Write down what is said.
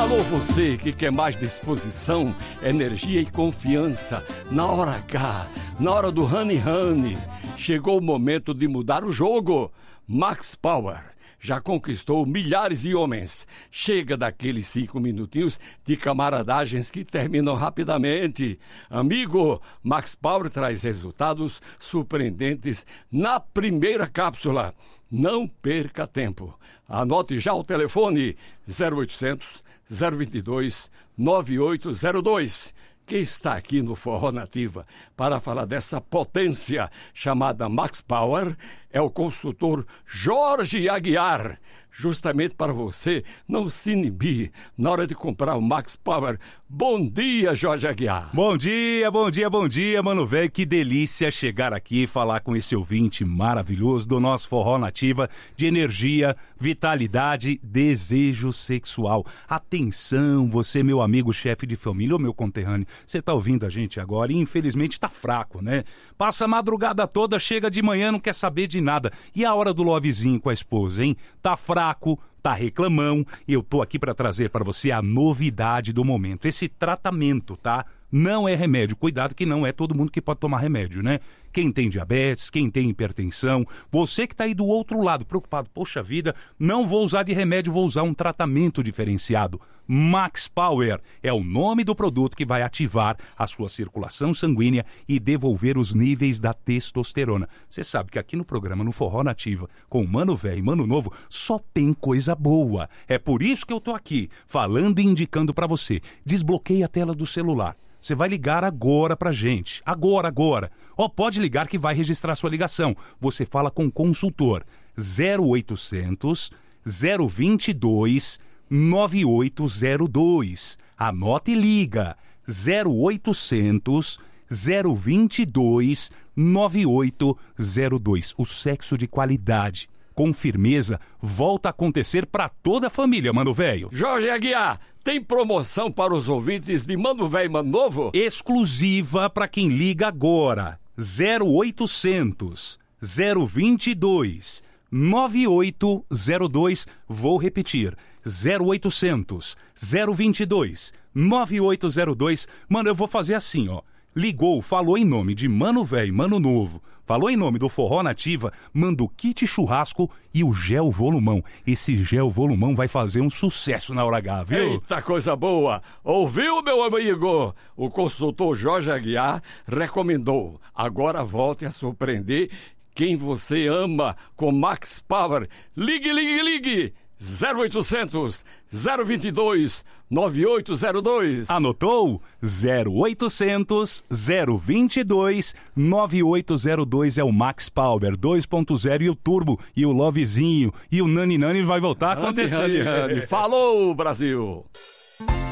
Alô, você que quer mais disposição, energia e confiança na hora H, na hora do honey. Chegou o momento de mudar o jogo. Max Power já conquistou milhares de homens. Chega daqueles 5 minutinhos de camaradagens que terminam rapidamente. Amigo, Max Power traz resultados surpreendentes na primeira cápsula. Não perca tempo. Anote já o telefone 0800 022 9802. Que está aqui no Forró Nativa para falar dessa potência chamada Max Power é o consultor Jorge Aguiar. Justamente para você não se inibir na hora de comprar o Max Power. Bom dia, Jorge Aguiar. Bom dia, mano velho. Que delícia chegar aqui e falar com esse ouvinte maravilhoso do nosso Forró Nativa de energia, vitalidade, desejo sexual. Atenção, você, meu amigo chefe de família ou meu conterrâneo, você tá ouvindo a gente agora e infelizmente tá fraco, né? Passa a madrugada toda, chega de manhã, não quer saber de nada. E a hora do lovezinho com a esposa, hein? Tá fraco, tá reclamão, eu tô aqui para trazer para você a novidade do momento. Esse tratamento, tá? Não é remédio. Cuidado que não é todo mundo que pode tomar remédio, né? Quem tem diabetes, quem tem hipertensão, você que tá aí do outro lado, preocupado, poxa vida, não vou usar de remédio, vou usar um tratamento diferenciado. Max Power é o nome do produto que vai ativar a sua circulação sanguínea e devolver os níveis da testosterona. Você sabe que aqui no programa, no Forró Nativa, com o Mano Velho e Mano Novo, só tem coisa boa. É por isso que eu tô aqui, falando e indicando para você. Desbloqueie a tela do celular. Você vai ligar agora pra gente. Agora. Pode ligar que vai registrar sua ligação. Você fala com o consultor. 0800 022 9802. Anota e liga. 0800 022 9802. O sexo de qualidade, com firmeza, volta a acontecer para toda a família, mano velho. Jorge Aguiar, tem promoção para os ouvintes de Mano Velho e Mano Novo? Exclusiva para quem liga agora. 0800 022 9802. Vou repetir. 0800 022 9802. Mano, eu vou fazer assim, ó. Ligou, falou em nome de Mano Velho, Mano Novo, falou em nome do Forró Nativa, manda o kit churrasco e o gel volumão. Esse gel volumão vai fazer um sucesso na hora H, viu? Eita, coisa boa! Ouviu, meu amigo? O consultor Jorge Aguiar recomendou. Agora volte a surpreender quem você ama com Max Power. Ligue! 0800 022 9802. Anotou? 0800 022 9802 é o Max Power 2.0 e o Turbo e o Lovezinho e o Nani vai voltar a acontecer. Falou, Brasil!